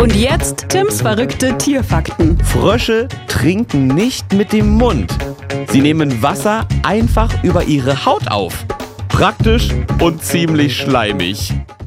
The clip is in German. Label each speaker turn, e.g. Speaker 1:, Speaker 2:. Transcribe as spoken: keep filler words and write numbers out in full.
Speaker 1: Und jetzt Tims verrückte Tierfakten.
Speaker 2: Frösche trinken nicht mit dem Mund. Sie nehmen Wasser einfach über ihre Haut auf. Praktisch und ziemlich schleimig.